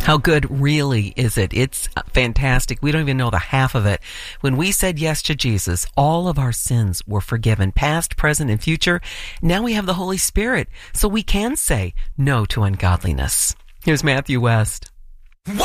How good really is it? It's fantastic. We don't even know the half of it. When we said yes to Jesus, all of our sins were forgiven, past, present, and future. Now we have the Holy Spirit, so we can say no to ungodliness. Here's Matthew West.